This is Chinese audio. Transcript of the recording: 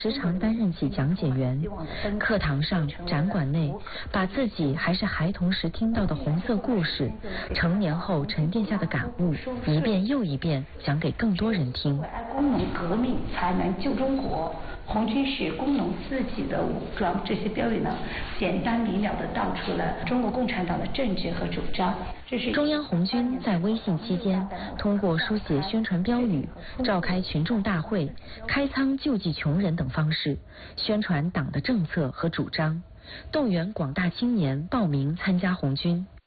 时常担任起讲解员，课堂上、展馆内，把自己还是孩童时听到的红色故事，成年后沉淀下的感悟，一遍又一遍讲给更多人听。 工农革命才能救中国，红军是工农自己的武装，这些标语呢，简单明了地道出了中国共产党的政治和主张。 中央红军在微信期间，通过书写宣传标语、召开群众大会、开仓救济穷人等方式，宣传党的政策和主张，动员广大青年报名参加红军。